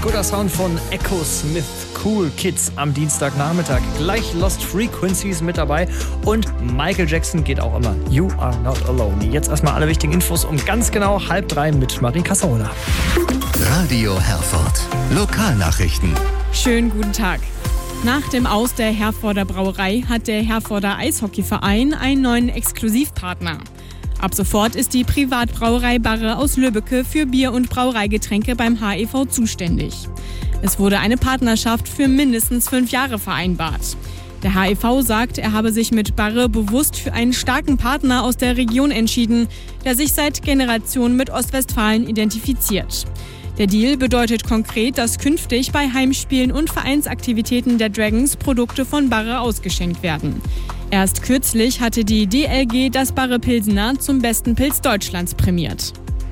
Guter Sound von Echo Smith, Cool Kids am Dienstagnachmittag. Gleich Lost Frequencies mit dabei und Michael Jackson geht auch immer. You are not alone. Jetzt erstmal alle wichtigen Infos um ganz genau 2:30 mit Marie Cassola. Radio Herford. Lokalnachrichten. Schönen guten Tag. Nach dem Aus der Herforder Brauerei hat der Herforder Eishockeyverein einen neuen Exklusivpartner. Ab sofort ist die Privatbrauerei Barre aus Lübbecke für Bier- und Brauereigetränke beim HEV zuständig. Es wurde eine Partnerschaft für mindestens 5 Jahre vereinbart. Der HEV sagt, er habe sich mit Barre bewusst für einen starken Partner aus der Region entschieden, der sich seit Generationen mit Ostwestfalen identifiziert. Der Deal bedeutet konkret, dass künftig bei Heimspielen und Vereinsaktivitäten der Dragons Produkte von Barre ausgeschenkt werden. Erst kürzlich hatte die DLG das Barre Pilsener zum besten Pilz Deutschlands prämiert.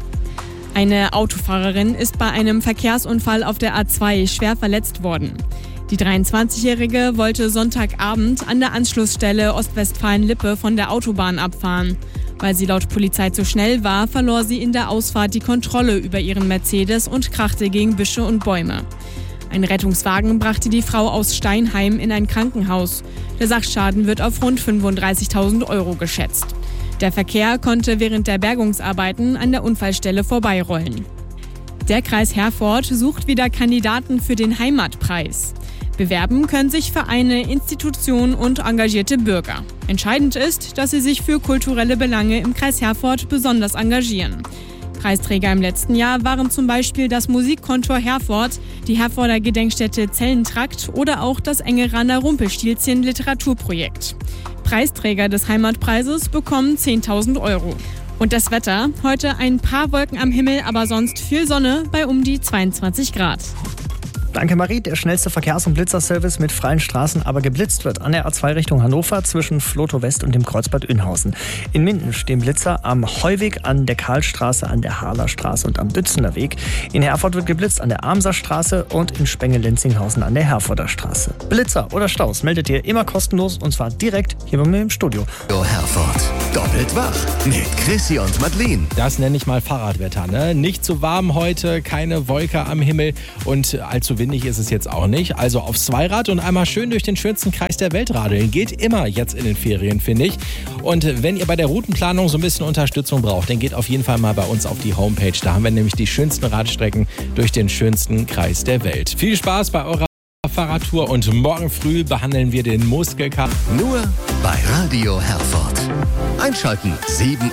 Eine Autofahrerin ist bei einem Verkehrsunfall auf der A2 schwer verletzt worden. Die 23-Jährige wollte Sonntagabend an der Anschlussstelle Ostwestfalen-Lippe von der Autobahn abfahren. Weil sie laut Polizei zu schnell war, verlor sie in der Ausfahrt die Kontrolle über ihren Mercedes und krachte gegen Büsche und Bäume. Ein Rettungswagen brachte die Frau aus Steinheim in ein Krankenhaus. Der Sachschaden wird auf rund 35.000 € geschätzt. Der Verkehr konnte während der Bergungsarbeiten an der Unfallstelle vorbeirollen. Der Kreis Herford sucht wieder Kandidaten für den Heimatpreis. Bewerben können sich Vereine, Institutionen und engagierte Bürger. Entscheidend ist, dass sie sich für kulturelle Belange im Kreis Herford besonders engagieren. Preisträger im letzten Jahr waren zum Beispiel das Musikkontor Herford, die Herforder Gedenkstätte Zellentrakt oder auch das Engeraner Rumpelstilzchen Literaturprojekt. Preisträger des Heimatpreises bekommen 10.000 €. Und das Wetter? Heute ein paar Wolken am Himmel, aber sonst viel Sonne bei um die 22 Grad. Danke Marie, der schnellste Verkehrs- und Blitzerservice mit freien Straßen, aber geblitzt wird an der A2 Richtung Hannover zwischen Flotow West und dem Kreuzbad Uenhausen. In Minden stehen Blitzer am Heuweg, an der Karlstraße, an der Harlerstraße und am Bützener Weg. In Herford wird geblitzt an der Amser Straße und in Spenge-Lenzinghausen an der Herforder Straße. Blitzer oder Staus meldet ihr immer kostenlos und zwar direkt hier bei mir im Studio. Herford. Doppelt wach mit Chrissy und Madeline. Das nenne ich mal Fahrradwetter, ne? Nicht zu warm heute, keine Wolke am Himmel und allzu windig ist es jetzt auch nicht. Also aufs Zweirad und einmal schön durch den schönsten Kreis der Welt radeln. Geht immer jetzt in den Ferien, finde ich. Und wenn ihr bei der Routenplanung so ein bisschen Unterstützung braucht, dann geht auf jeden Fall mal bei uns auf die Homepage. Da haben wir nämlich die schönsten Radstrecken durch den schönsten Kreis der Welt. Viel Spaß bei eurer Fahrradtour und morgen früh behandeln wir den Muskelkater. Nur bei Radio Herford. Einschalten 7